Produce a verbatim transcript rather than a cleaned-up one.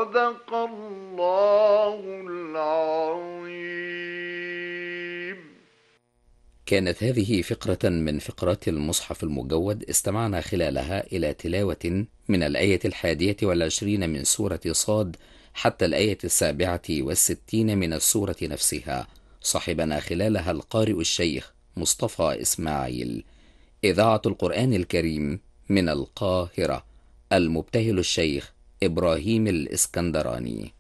صدق الله العظيم. كانت هذه فقرة من فقرات المصحف المجود استمعنا خلالها إلى تلاوة من الآية الحادية والعشرين من سورة صاد حتى الآية السابعة والستين من السورة نفسها. صاحبنا خلالها القارئ الشيخ مصطفى إسماعيل. إذاعة القرآن الكريم من القاهرة، المبتهل الشيخ إبراهيم الإسكندراني.